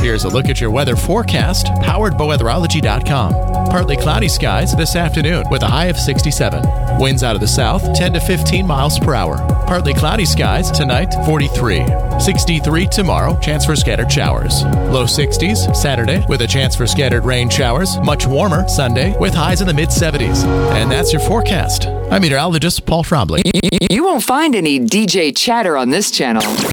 Here's a look at your weather forecast, powered by weatherology.com. Partly cloudy skies this afternoon with a high of 67. Winds out of the south, 10 to 15 miles per hour. Partly cloudy skies tonight, 43. 63 tomorrow, chance for scattered showers. Low 60s Saturday with a chance for scattered rain showers. Much warmer Sunday with highs in the mid-70s. And that's your forecast. I'm meteorologist Paul Trombley. You won't find any DJ chatter on this channel.